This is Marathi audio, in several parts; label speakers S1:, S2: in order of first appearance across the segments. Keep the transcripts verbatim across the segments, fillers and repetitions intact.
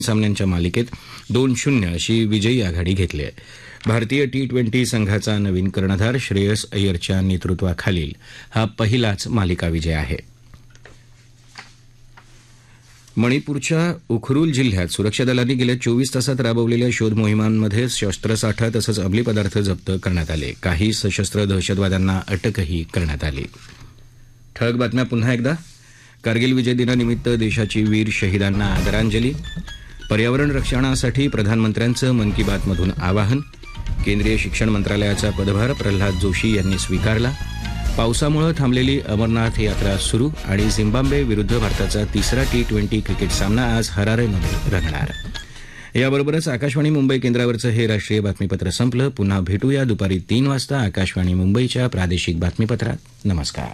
S1: सामन्यांच्या मालिकेत दोन शून्य अशी विजयी आघाडी घेतली आहे. भारतीय टी ट्वेंटी संघाचा नवीन कर्णधार श्रेयस अय्यरच्या नेतृत्वाखालील हा पहिलाच मालिका विजय आहे. मणिपूरच्या उखरुल जिल्ह्यात सुरक्षा दलांनी गेल्या चोवीस तासात राबवलेल्या शोध मोहिमांमध्ये शस्त्रसाठा तसंच अंमली पदार्थ जप्त करण्यात आले. काही सशस्त्र दहशतवाद्यांना अटकही करण्यात आली. ठळक बातम्या पुन्हा एकदा. कारगिल विजय दिनानिमित्त देशाची वीर शहीदांना आदरांजली. पर्यावरण रक्षणासाठी प्रधानमंत्र्यांचं मन की बातमधून आवाहन. केंद्रीय शिक्षण मंत्रालयाचा पदभार प्रल्हाद जोशी यांनी स्वीकारला. पावसामुळे थांबलेली अमरनाथ यात्रा सुरू आणि झिम्बाब्वे विरुद्ध भारताचा तिसरा टी ट्वेंटी क्रिकेट सामना आज हरारेमध्ये रंगणार. याबरोबरच आकाशवाणी मुंबई केंद्रावरचं हे राष्ट्रीय बातमीपत्र संपलं. पुन्हा भेटूया दुपारी तीन वाजता आकाशवाणी मुंबईच्या प्रादेशिक बातमीपत्रात. नमस्कार.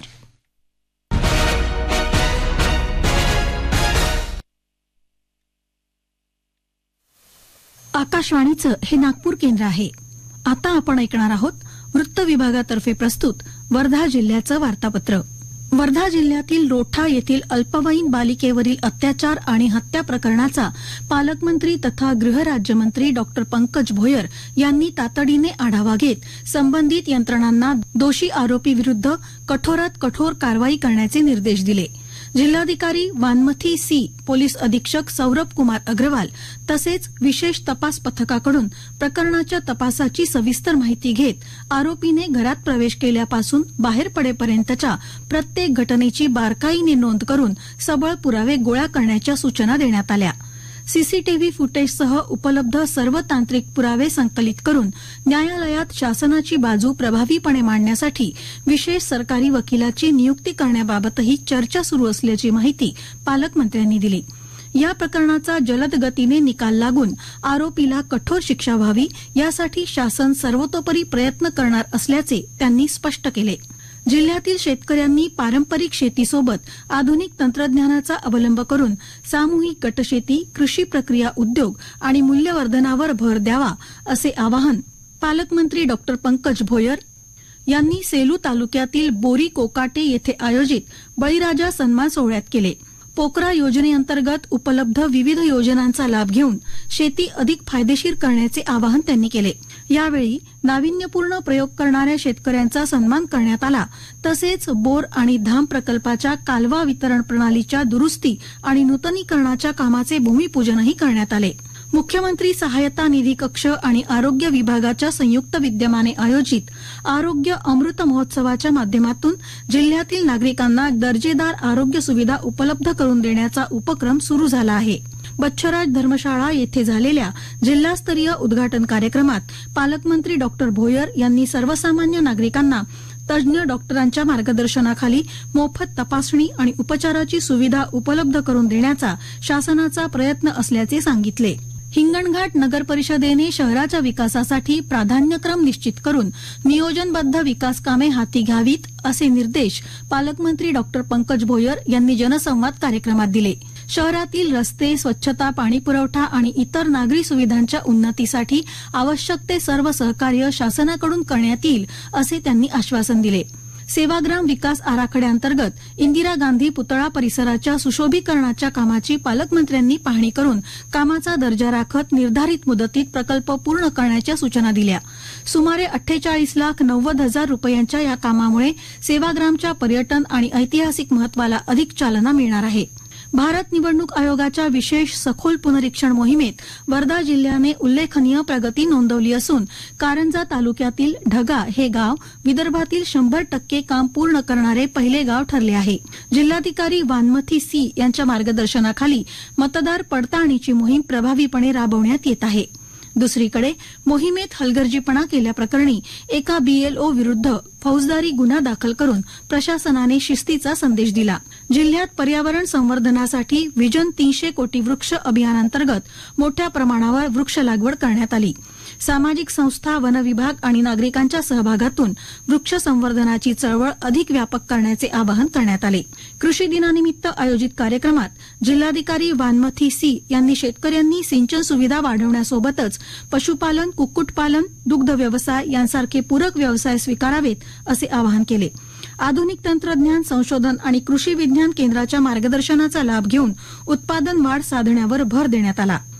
S2: आकाशवाणीचं हे नागपूर केंद्र आहे. आता आपण ऐकणार आहोत वृत्त विभागातर्फे प्रस्तुत वर्धा जिल्ह्याचं वार्तापत्र. वर्धा जिल्ह्यातील रोठा येथील अल्पवयीन बालिकेवरील अत्याचार आणि हत्या प्रकरणाचा पालकमंत्री तथा गृहराज्यमंत्री डॉक्टर पंकज भोयर यांनी तातडीने आढावा घेत संबंधित यंत्रणांना दोषी आरोपी विरुद्ध कठोरात कठोर कारवाई करण्याचे निर्देश दिले. जिल्हाधिकारी वानमथी सी, पोलीस अधीक्षक सौरभ कुमार अग्रवाल तसेच विशेष तपास पथकाकडून प्रकरणाच्या तपासाची सविस्तर माहिती घेत आरोपीने घरात प्रवेश केल्यापासून बाहेर पडेपर्यंतच्या प्रत्येक घटनेची बारकाईने नोंद करून सबळ पुरावे गोळा करण्याच्या सूचना देण्यात आल्या. सीसीटीव्ही फुटेजसह उपलब्ध सर्व तांत्रिक पुरावे संकलित करून न्यायालयात शासनाची बाजू प्रभावीपणे मांडण्यासाठी विशेष सरकारी वकिलाची नियुक्ती करण्याबाबतही चर्चा सुरू असल्याची माहिती पालकमंत्र्यांनी दिली. या प्रकरणाचा जलद गतीने निकाल लागून आरोपीला कठोर शिक्षा व्हावी यासाठी शासन सर्वतोपरी प्रयत्न करणार असल्याचे त्यांनी स्पष्ट केले. जिल्ह्यातील शेतकऱ्यांनी पारंपरिक शेतीसोबत आधुनिक तंत्रज्ञानाचा अवलंब करून सामूहिक गटशेती, कृषी प्रक्रिया उद्योग आणि मूल्यवर्धनावर भर द्यावा असे आवाहन पालकमंत्री डॉक्टर पंकज भोयर यांनी सेलू तालुक्यातील बोरी कोकाटे येथे आयोजित बळीराजा सन्मान सोहळ्यात केले. पोकरा योजनेअंतर्गत उपलब्ध विविध योजनांचा लाभ घेऊन शेती अधिक फायदेशीर करण्याचे आवाहन त्यांनी केले. यावेळी नाविन्यपूर्ण प्रयोग करणाऱ्या शेतकऱ्यांचा सन्मान करण्यात आला. तसेच बोर आणि धाम प्रकल्पाच्या कालवा वितरण प्रणालीच्या दुरुस्ती आणि नूतनीकरणाच्या कामाचे भूमिपूजनही करण्यात आले. मुख्यमंत्री सहायता निधी कक्ष आणि आरोग्य विभागाच्या संयुक्त विद्यमाने आयोजित आरोग्य अमृत महोत्सवाच्या माध्यमातून जिल्ह्यातील नागरिकांना दर्जेदार आरोग्य सुविधा उपलब्ध करून देण्याचा उपक्रम सुरू झाला आहे. बच्छराज धर्मशाळा येथे झालेल्या जिल्हास्तरीय उद्घाटन कार्यक्रमात पालकमंत्री डॉक्टर भोयर यांनी सर्वसामान्य नागरिकांना तज्ज्ञ डॉक्टरांच्या मार्गदर्शनाखाली मोफत तपासणी आणि उपचाराची सुविधा उपलब्ध करून देण्याचा शासनाचा प्रयत्न असल्याचे सांगितले. हिंगणघाट नगर परिषदेने शहराच्या विकासासाठी प्राधान्यक्रम निश्चित करून नियोजनबद्ध विकास कामे हाती घ्यावीत असे निर्देश पालकमंत्री डॉक्टर पंकज भोयर यांनी जनसंवाद कार्यक्रमात दिले. शहरातील रस्ते, स्वच्छता, पाणीपुरवठा आणि इतर नागरी सुविधांच्या उन्नतीसाठी आवश्यक ते सर्व सहकार्य शासनाकडून करण्यात येईल असे त्यांनी आश्वासन दिले. सेवाग्राम विकास आराखड्याअंतर्गत इंदिरा गांधी पुतळा परिसराच्या सुशोभीकरणाच्या कामाची पालकमंत्र्यांनी पाहणी करून कामाचा दर्जा राखत निर्धारित मुदतीत प्रकल्प पूर्ण करण्याच्या सूचना दिल्या. सुमारे अठ्ठेचाळीस लाख नव्वद हजार रुपयांच्या या कामामुळे सेवाग्रामच्या पर्यटन आणि ऐतिहासिक महत्वाला अधिक चालना मिळणार आहे. भारत निवडणूक आयोगाच्या विशेष सखोल पुनरीक्षण मोहिमेत वर्धा जिल्ह्याने उल्लेखनीय प्रगती नोंदवली असून कारंजा तालुक्यातील ढगा हे गाव विदर्भातील शंभर टक्के काम पूर्ण करणारे पहिले गाव ठरले आहे. जिल्हाधिकारी वानमथी सी यांच्या मार्गदर्शनाखाली मतदार पडताळणीची मोहीम प्रभावीपणे राबवण्यात येत आहे. दुसरीकडे मोहिमेत हलगर्जीपणा केल्याप्रकरणी एका बीएलओ विरुद्ध फौजदारी गुन्हा दाखल करून प्रशासनाने शिस्तीचा संदेश दिला. जिल्ह्यात पर्यावरण संवर्धनासाठी व्हिजन तीनशे कोटी वृक्ष अभियानांतर्गत मोठ्या प्रमाणावर वृक्ष लागवड करण्यात आली. सामाजिक संस्था, वन विभाग आणि नागरिकांच्या सहभागातून वृक्ष संवर्धनाची चळवळ अधिक व्यापक करण्याचे आवाहन करण्यात आले. कृषी दिनानिमित्त आयोजित कार्यक्रमात जिल्हाधिकारी वानमथी सी यांनी शेतकऱ्यांनी सिंचन सुविधा वाढवण्यासोबतच पशुपालन, कुक्कुटपालन, दुग्ध व्यवसाय यांसारखे पूरक व्यवसाय स्वीकारावेत असे आवाहन केले. आधुनिक तंत्रज्ञान संशोधन आणि कृषी विज्ञान केंद्राच्या मार्गदर्शनाचा लाभ घेऊन उत्पादन वाढ साधण्यावर भर देण्यात आला.